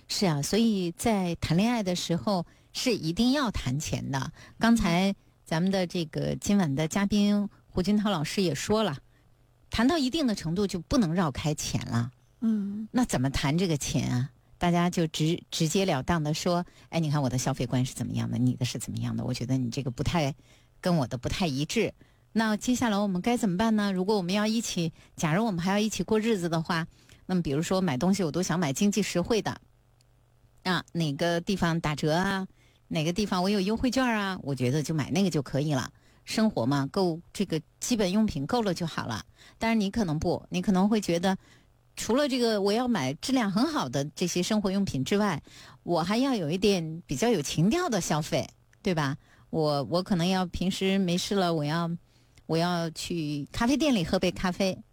是啊，所以在谈恋爱的时候是一定要谈钱的。刚才咱们的这个今晚的嘉宾胡军涛老师也说了，谈到一定的程度就不能绕开钱了。那怎么谈这个钱啊？大家就直截了当的说，哎，你看我的消费观是怎么样的，你的是怎么样的？我觉得你这个跟我的不太一致。那接下来我们该怎么办呢？如果我们要一起，假如我们还要一起过日子的话，那么比如说买东西我都想买经济实惠的啊，哪个地方打折啊，哪个地方我有优惠券啊，我觉得就买那个就可以了。生活嘛，够这个基本用品够了就好了。但是你可能不，你可能会觉得除了这个我要买质量很好的这些生活用品之外，我还要有一点比较有情调的消费，对吧？我可能要平时没事了，我要去咖啡店里喝杯咖啡，